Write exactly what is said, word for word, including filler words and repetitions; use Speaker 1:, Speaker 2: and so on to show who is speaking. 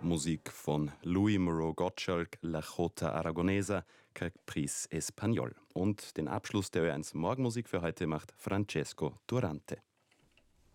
Speaker 1: Musik von Louis Moreau Gottschalk, La Jota Aragonesa, Caprice Espagnol. Und den Abschluss der Ö eins Morgenmusik für heute macht Francesco Durante.